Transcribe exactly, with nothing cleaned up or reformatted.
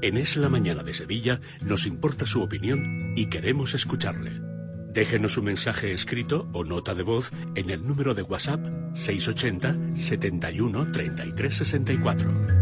En Es la Mañana de Sevilla nos importa su opinión y queremos escucharle. Déjenos un mensaje escrito o nota de voz en el número de WhatsApp seiscientos ochenta, setenta y uno, treinta y tres sesenta y cuatro.